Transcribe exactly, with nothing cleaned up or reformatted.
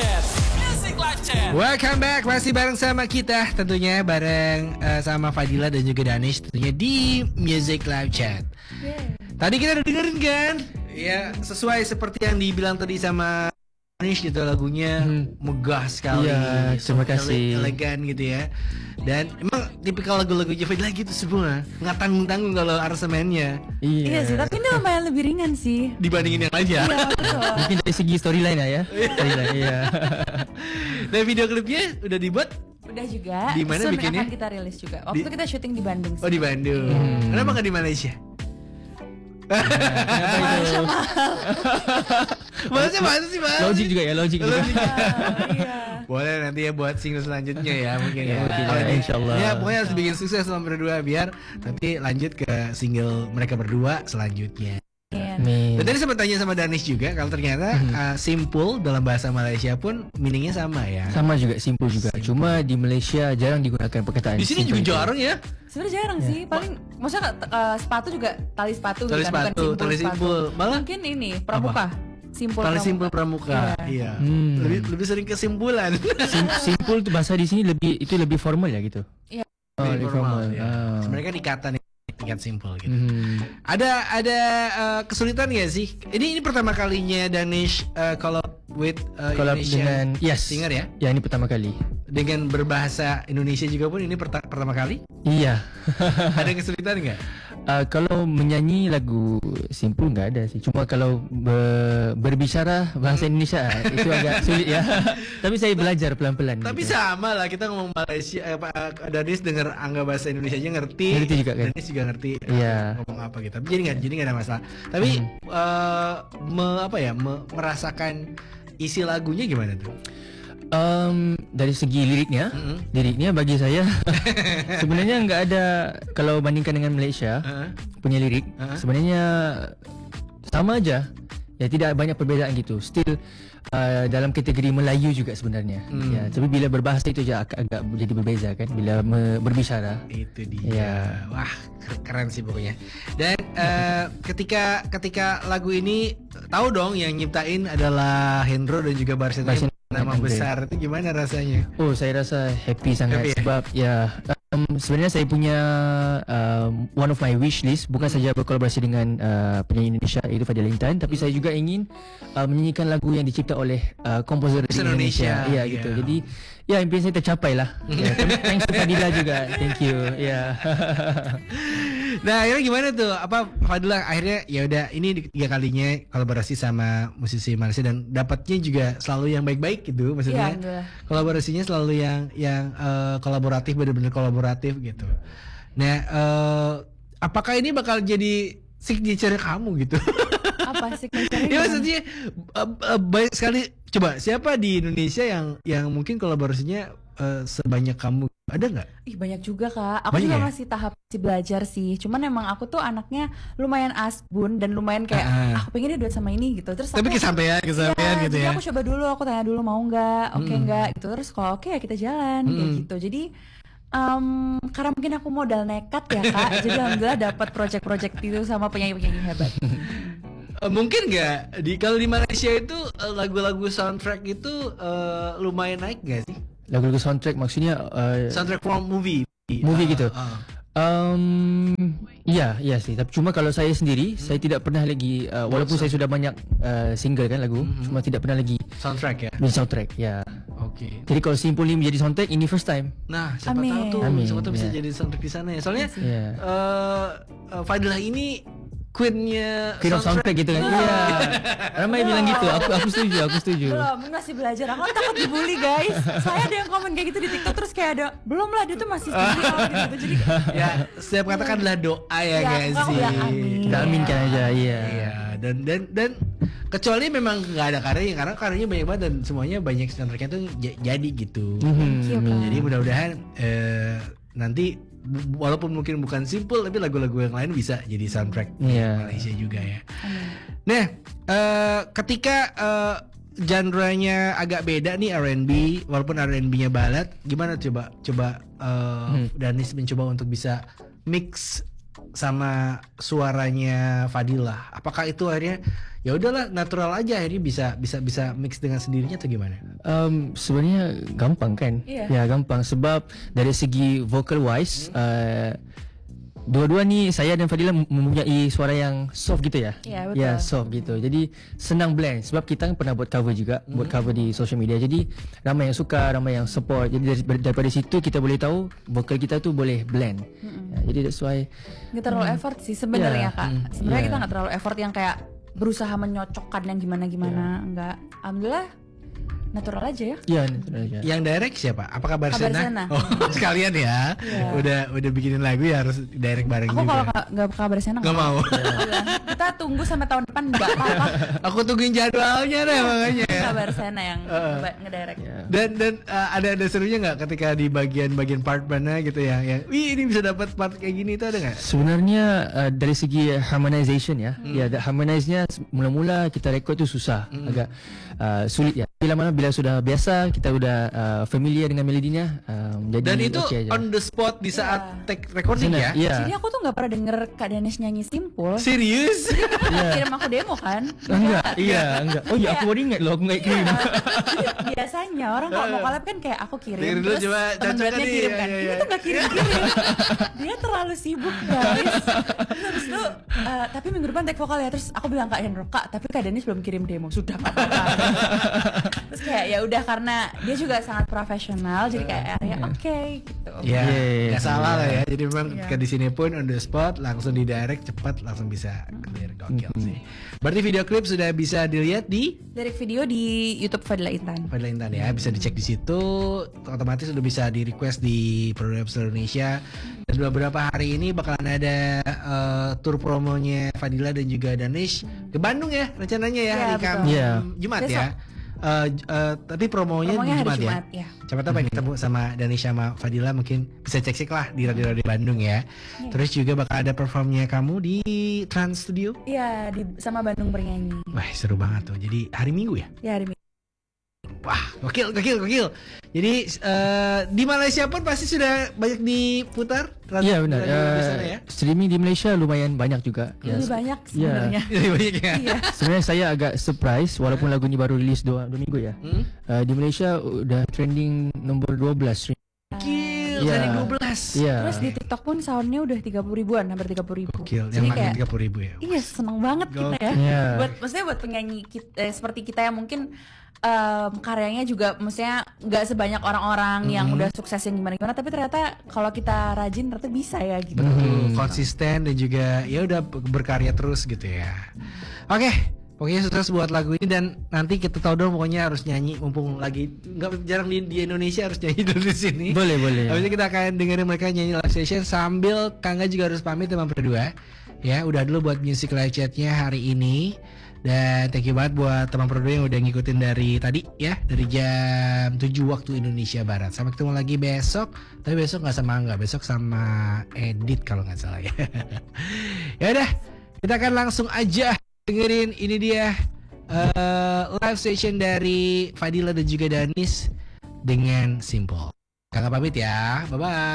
Chat, Music Live Chat. Welcome back, masih bareng sama kita tentunya, bareng uh, sama Fadila dan juga Danish tentunya di Music Live Chat. Yeah. Tadi kita udah dengerin kan? Ya, sesuai seperti yang dibilang tadi sama Danish gitu, lagunya hmm. megah sekali. Iya, terima kasih. Elegan gitu ya. Dan emang tipikal lagu-lagu Fadila gitu semua, nggak tanggung-tanggung kalau aransemennya. Iya. Iya sih, tapi ini lumayan lebih ringan sih dibandingin yang lain ya. Iya, betul. Mungkin dari segi storyline ya. Storyline, iya. Dan video klipnya udah dibuat? Udah juga. Di mana bikinnya? Akan kita rilis juga. Waktu di... kita syuting di Bandung sih. Oh, di Bandung. Hmm. Kenapa nggak di Malaysia? Malaysia mahal. Malaysia mahal sih, Bang. Logik juga ya, logik juga. Iya. Boleh nanti ya buat single selanjutnya ya mungkin ya. ya insyaallah. Ya pokoknya harus bikin sukses sama berdua biar nanti lanjut ke single mereka berdua selanjutnya. Amin. Dan tadi sempat tanya sama Danish juga kalau ternyata hmm. uh, simpul dalam bahasa Malaysia pun meaningnya sama ya. Sama juga, simpul juga. Simple. Cuma di Malaysia jarang digunakan perkataan. Di sini juga itu. Jarang ya. Sebenarnya jarang ya. sih. Paling maksudnya uh, sepatu juga tali sepatu tali gitu, sepatu, bukan tali simpul. Malah mungkin ini pramuka. Simpul tali pramuka. simpul pramuka. Iya. iya. Hmm. Lebih lebih sering kesimpulan. Sim, simpul itu bahasa di sini lebih itu lebih formal ya gitu. Iya. Oh, lebih formal. formal ya. Oh. Sebenarnya kan ikatan tingkat simpel gitu. Hmm. Ada ada uh, kesulitan nggak sih? Ini ini pertama kalinya Danish uh, collab with uh, Indonesian dengan yes. singer ya? Ya, ini pertama kali. Dengan berbahasa Indonesia juga pun ini perta- pertama kali? Iya. Ada kesulitan nggak? Uh, kalau menyanyi lagu simpul nggak ada sih. Cuma kalau be- berbicara bahasa Indonesia itu agak sulit ya. Tapi saya belajar pelan-pelan. Tapi gitu. Sama lah, kita ngomong Malaysia, eh, Pak Danish dengar angga bahasa Indonesia aja ngerti. Ngerti juga kan? Danish juga ngerti. Iya. Ngomong apa gitu. Jadi nggak, jadi nggak ada masalah. Tapi hmm. uh, me, apa ya, me, merasakan isi lagunya gimana tuh? Um, dari segi liriknya, mm-hmm. liriknya bagi saya sebenarnya nggak ada, kalau bandingkan dengan Malaysia uh-huh. punya lirik, uh-huh. sebenarnya sama aja, ya tidak banyak perbezaan gitu. Still uh, dalam kategori Melayu juga sebenarnya. Mm. Ya, tapi bila berbahasa itu aja agak, agak jadi berbeza kan, bila me- berbicara. Itu dia. Ya. Wah, keren sih pokoknya. Dan uh, ketika ketika lagu ini tahu dong yang nyiptain adalah Hendro dan juga Barsita. Nama besar itu gimana rasanya? Oh, saya rasa happy sangat happy, sebab ya, ya um, sebenarnya saya punya um, one of my wish list bukan saja berkolaborasi dengan uh, penyanyi Indonesia itu Fadila Intan, tapi saya juga ingin uh, menyanyikan lagu yang dicipta oleh uh, komposer di Indonesia. Iya yeah. gitu. Jadi ya impian saya tercapai lah. Yeah, thanks to Fadila juga. Thank you. Ya. Yeah. Nah, akhirnya gimana tuh? Apa Fadila akhirnya ya udah ini tiga kalinya kolaborasi sama musisi Malaysia dan dapatnya juga selalu yang baik-baik gitu, maksudnya. Ya, kolaborasinya selalu yang yang uh, kolaboratif, benar-benar kolaboratif gitu. Nah, uh, apakah ini bakal jadi signature kamu gitu? Apa signature? Ya maksudnya uh, uh, banyak sekali. Coba siapa di Indonesia yang yang mungkin kolaborasinya uh, sebanyak kamu? Ada nggak? Ih, banyak juga Kak. Aku banyak juga ya? masih tahap masih belajar sih. Cuman emang aku tuh anaknya lumayan asbun dan lumayan kayak uh-huh. aku pengen dia duet sama ini gitu. Terus tapi aku, kesampaian, kesampaian ya, gitu jadi ya. aku coba dulu, aku tanya dulu mau nggak, oke okay, hmm. nggak gitu. Terus kalau oke okay, ya kita jalan hmm. kayak gitu. Jadi um, karena mungkin aku modal nekat ya Kak. Jadi alhamdulillah dapat project-project itu sama penyanyi-penyanyi hebat. Mungkin nggak di kalau di Malaysia itu lagu-lagu soundtrack itu uh, lumayan naik nggak sih? Lagu-lagu soundtrack maksudnya uh, soundtrack from movie movie uh, gitu. Uh. Um, ya, ya sih. Tapi cuma kalau saya sendiri, hmm. saya tidak pernah lagi, uh, walaupun saya sudah banyak uh, single kan lagu, hmm. cuma tidak pernah lagi soundtrack ya. Menjadi soundtrack, ya. Oke. Okay. Jadi kalau Simpul ini menjadi soundtrack, ini first time. Nah, siapa Amin. tahu tuh, Amin. siapa tahu bisa yeah. jadi soundtrack di sana ya. Soalnya yeah. uh, uh, Fadilah ini Queen-nya Queen of soundtrack gitu kan. Iya. Ramai bilang gitu. Aku aku setuju, aku setuju. Belum, masih belajar. Aku takut dibully, guys. Saya ada yang komen kayak gitu di TikTok terus kayak ada, belum lah dia tuh masih studio gitu. Jadi ya, setiap kata kan adalah doa ya, ya guys sih. Ya, amin. Kita aminkan aja, iya. Iya, dan dan dan kecuali memang nggak ada karyanya, karena karyanya banyak banget dan semuanya banyak soundtracknya tuh j- jadi gitu. Mm-hmm. Jadi mudah-mudahan eh, nanti walaupun mungkin bukan Simpul tapi lagu-lagu yang lain bisa jadi soundtrack yeah. Malaysia juga ya. Amin. Nah, uh, ketika uh, genre-nya agak beda nih R and B, walaupun R and B-nya ballad, gimana coba coba uh, hmm. Danish mencoba untuk bisa mix sama suaranya Fadila. Apakah itu akhirnya ya udahlah natural aja, akhirnya bisa bisa bisa mix dengan sendirinya atau gimana? Um, sebenarnya gampang kan? Iya. Ya gampang sebab dari segi vocal wise hmm. uh, dua-dua ni saya dan Fadila mempunyai suara yang soft gitu ya. Ya, betul. Ya, soft gitu. Jadi senang blend sebab kita pernah buat cover juga, hmm. buat cover di social media. Jadi ramai yang suka, ramai yang support. Jadi dari, daripada situ kita boleh tahu vokal kita tu boleh blend. Hmm. Ya, jadi that's why nggak terlalu hmm. effort sih sebenarnya yeah. Kak. Hmm. Sebenarnya yeah. kita nggak terlalu effort yang kayak berusaha menyocokkan yang gimana-gimana. Yeah. Enggak. Alhamdulillah natural aja ya. Iya, natural aja. Yang direct siapa? Apa Kabar Sena? Sena. Oh, sekalian ya. Yeah. Udah udah bikinin lagu ya harus direct bareng aku juga. Aku kalau nggak Kabar Sena nggak mau. Kita tunggu sampai tahun depan nggak apa-apa. Aku tungguin jadwalnya deh makanya. Kabar Sena yang uh, ngedirect. Yeah. Dan dan uh, ada ada serunya nggak ketika di bagian-bagian part mana gitu ya, yang wih ini bisa dapat part kayak gini itu ada nggak? Sebenarnya uh, dari segi harmonization ya, hmm. ya harmonize-nya mula-mula kita record tu susah, hmm. agak uh, sulit ya. Bila mana bila sudah biasa, kita sudah uh, familiar dengan melodinya, um, jadi dan itu okay on the spot di saat yeah. take recording Zena, ya. Yeah. Jadi aku tuh nggak pernah denger Kak Danes nyanyi Simpul. Serius? Yeah. Kirim aku demo kan? Enggak, iya enggak. Oh iya, aku baru ingat loh, aku nggak kirim. Biasanya orang kalau mau collab kan kayak aku kirim, Kirim terus coba, teman duetnya kirim kan. Ya, ya, ya. Dia tuh nggak kirim-kirim. Dia terlalu sibuk guys. Terus tuh, uh, tapi minggu depan take vokal ya. Terus aku bilang Kak Hendro, Kak, tapi Kak Danes belum kirim demo. Sudah nggak apa-apa. Terus kayak ya udah karena dia juga sangat profesional, jadi kayak ya oke okay, gitu. Ya, yeah, nggak salah lah ya. Jadi memang yeah. ke di sini pun on the spot, langsung di direct cepat, langsung bisa clear, gokil sih. Berarti video klip sudah bisa dilihat di Direct video di YouTube Fadila Intan. Fadila Intan ya, bisa dicek di situ. Otomatis sudah bisa di request di Produk Indonesia. Dan beberapa hari ini bakalan ada uh, tour promonya Fadila dan juga Danish ke Bandung ya rencananya ya, ya hari Kamis yeah. Jumat Besok. ya. Uh, uh, tapi promonya, promonya di Jumat, hari Jumat ya. ya. Coba tahu pengen ketemu sama Danish sama Fadila, mungkin bisa cek-cek lah di radio-radio Bandung ya. Yeah. Terus juga bakal ada performnya kamu di Trans Studio. Iya, di sama Bandung Bernyanyi. Wah, seru banget tuh. Jadi hari Minggu ya? Ya, hari Minggu. Wah, gokil, gokil, gokil. Jadi uh, di Malaysia pun pasti sudah banyak diputar. Iya benar. Uh, ya? Streaming di Malaysia lumayan banyak juga. Lebih yes. banyak sebenarnya. Lebih banyak ya. Iya. Sebenarnya saya agak surprise walaupun lagu ini baru rilis dua, dua minggu ya. Hmm? Uh, di Malaysia udah trending nomor dua belas. Gokil, yeah. trending dua belas. Yeah. Terus di TikTok pun soundnya udah tiga puluh ribuan, hampir tiga puluh ribu. Gokil, yang makin tiga puluh ribu ya. Iya, seneng banget Gokil. kita ya. Yeah. Buat maksudnya buat penyanyi kita, eh, seperti kita yang mungkin um, karyanya juga maksudnya nggak sebanyak orang-orang mm-hmm. yang udah sukses yang gimana-gimana, tapi ternyata kalau kita rajin ternyata bisa ya gitu. Mm-hmm. Konsisten dan juga ya udah berkarya terus gitu ya. Oke. Okay. Pokoknya sukses buat lagu ini, dan nanti kita tahu dong pokoknya harus nyanyi mumpung lagi nggak jarang di, di Indonesia, harus nyanyi dulu di sini. Boleh boleh. Habis itu kita akan dengerin mereka nyanyi live session sambil Kangga juga harus pamit teman berdua. Ya udah dulu buat music live chatnya hari ini, dan thank you banget buat teman berdua yang udah ngikutin dari tadi ya, dari jam tujuh waktu Indonesia Barat. Sampai ketemu lagi besok, tapi besok nggak sama Angga, besok sama Edit kalau nggak salah ya. Ya udah, kita akan langsung aja dengerin ini dia uh, live session dari Fadila dan juga Danis dengan Simple. Kakak pamit ya, bye bye.